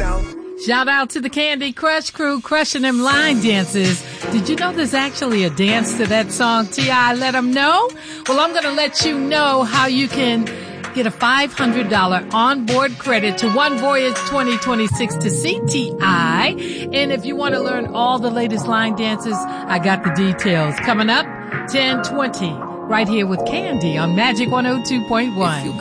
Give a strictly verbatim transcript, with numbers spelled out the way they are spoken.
know. Shout out to the Candy Crush crew crushing them line dances. Did you know there's actually a dance to that song, T I Let 'em Know? Well, I'm going to let you know how you can get a five hundred dollars onboard credit to One Voyage twenty twenty-six to C T I. And if you want to learn all the latest line dances, I got the details. Coming up, ten twenty, right here with Candy on Magic one oh two point one.